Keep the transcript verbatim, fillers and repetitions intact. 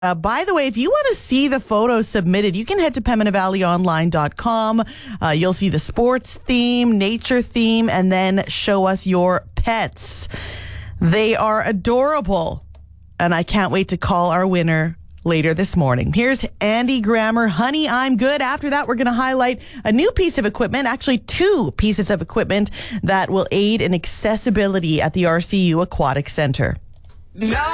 Uh, by the way, if you want to see the photos submitted, you can head to pembina valley online dot com. Uh, you'll see the sports theme, nature theme, and then show us your pets. They are adorable, and I can't wait to call our winner later this morning. Here's Andy Grammer, Honey, I'm Good. After that, we're going to highlight a new piece of equipment, actually two pieces of equipment that will aid in accessibility at the R C U Aquatic Center. No.